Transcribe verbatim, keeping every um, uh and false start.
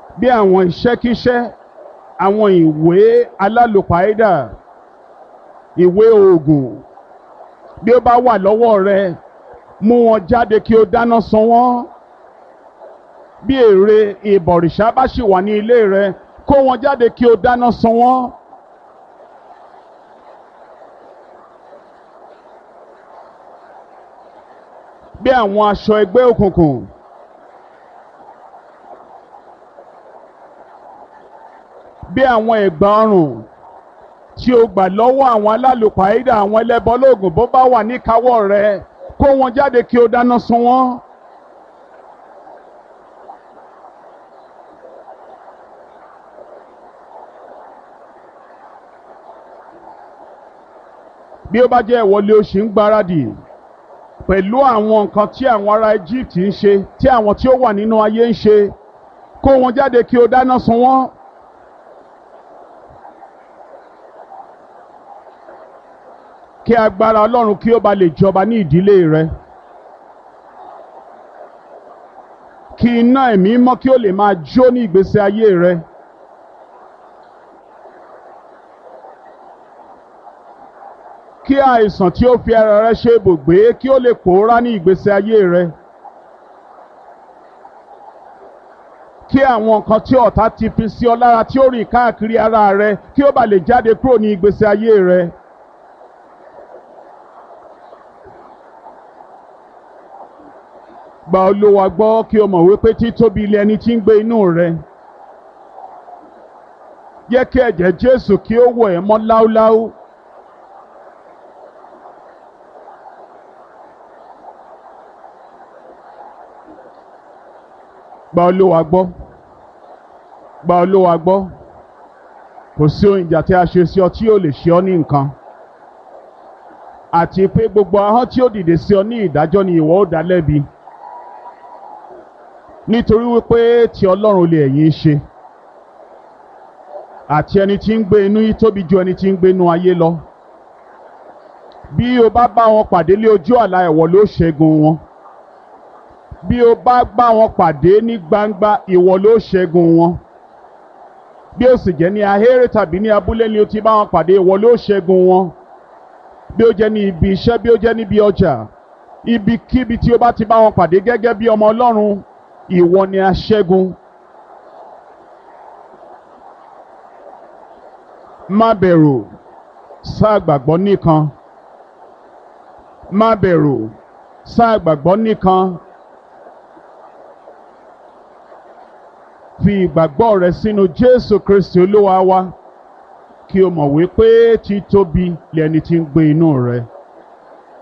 bí àwọn iṣẹ́kíṣẹ́, àwọn ìwé alálòpàídà, ìwé oògùn, bí ó bá wà lọ́wọ́ rẹ, mú wọn jáde kí o dáná sun wọ́n. Bí ère ìbọ̀rìṣà bá ṣì wà ní ilé rẹ, kó wọn jáde kí o dáná sun wọ́n. Bí àwọn aṣọ ẹgbẹ́ òkùnkùn, bí àwọn ẹ̀gbà ọrùn tí o gbà lọ́wọ́ àwọn alálùpàídà, àwọn ẹlẹ́bọlóògùn, bó bá wà níkàáwọ́ rẹ, kó wọn jáde kí o dáná sun wọ́n. Bí ó bá jẹ́ ìwọlé o ṣì ń gbáradì pẹ̀lú àwọn nǹkan tí àwọn ará Egypt ń ṣe, tí àwọn tí ó wà nínú ayé ń ṣe, kó wọn jáde kí o dáná sun wọ́n. Kí agbára Ọlọ́run kí ó ba lè jọba ní ìdílé rẹ. Kí iná ẹ̀mí mọ́ kí ó lè máa jó ní ìgbésí ayé rẹ. Kí àìsàn tí ó fi ara rẹ ṣe ibùgbé kí ó lè pòórá ní ìgbésí ayé rẹ. Kí àwọn nǹkan tí ọ̀tá ti fi sí ọ lára tí ó rìn káàkiri ara rẹ kí ó ba lè jáde kúrò ní ìgbésí ayé rẹ. Gba Olúwa gbọ́ kí o mọ̀ wípé títóbi ilé ẹni tí ń gbé inú rẹ. Jẹ́ kí ẹ̀jẹ̀ Jésù kí ó wẹ̀ ẹ́ mọ́ láúláú. Gba Olúwa gbọ́. Gba Olúwa gbọ́. Kò sí ohun ìjà tí a ṣe sí ọ tí yóò lè ṣe ọ ní nǹkan. Àti pé gbogbo ahọ́n tí ó dìde sí ọ ní ìdájọ́ ni ìwọ ó dá lẹ́bi. Nítorí wípé ti Ọlọ́run lè ẹ̀yin ṣe. Àti ẹni tí ń gbé inú yìí tóbi ju ẹni tí ń gbé inú ayé lọ. Bí o bá bá wọn pàdé lé ojú àlá, ìwọ ló ṣẹ́gun wọn. Bí o bá bá wọn pàdé ní gbangba, ìwọ ló ṣẹ́gun wọn. Bí ó sì jẹ́ ní ahéré tàbí ní abúlé ni o ti bá wọn pàdé, ìwọ ló ṣẹ́gun wọn. Bí ó jẹ́ ní ibi iṣẹ́, bí ó jẹ́ níbi ọjà, ibikíbi tí o bá ti bá wọn pàdé gẹ́gẹ́ bí ọmọ Ọlọ́run, ìwọ ni aṣẹ́gun. Má bẹ̀rù, sá gbàgbọ́ nìkan. Má bẹ̀rù, sá gbàgbọ́ nìkan. Fi ìgbàgbọ́ rẹ sínú Jésù Kristi Olúwa wa, kí o mọ̀ wípé títóbi lẹni tí ń gbé inú rẹ.